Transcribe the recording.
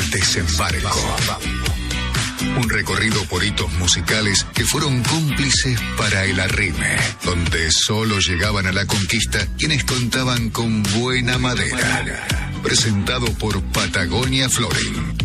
Desembarco. Un recorrido por hitos musicales que fueron cómplices para el arrime, donde solo llegaban a la conquista quienes contaban con buena madera. Presentado por Patagonia Flooring.